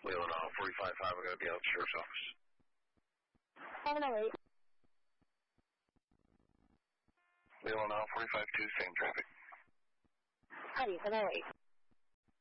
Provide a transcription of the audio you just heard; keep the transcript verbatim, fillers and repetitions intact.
Leland on forty-five five, we're going to be out of the sheriff's office. seven oh eight. Leland on forty-five two, same traffic. Hi, seven oh eight.